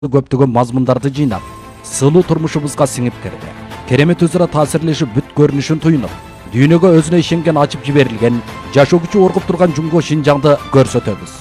көптөгөн мазмундарды жыйнап, сылуу турмушубузга сиңип кирди. Керемет өзара таасирлешип бүт көрүнүшүн туюнуп, дүйнөгө өзүнө ишенген ачып жиберилген, жашоо күчү оргуп турган Жумго Шинжаңды көрсөтөбүз.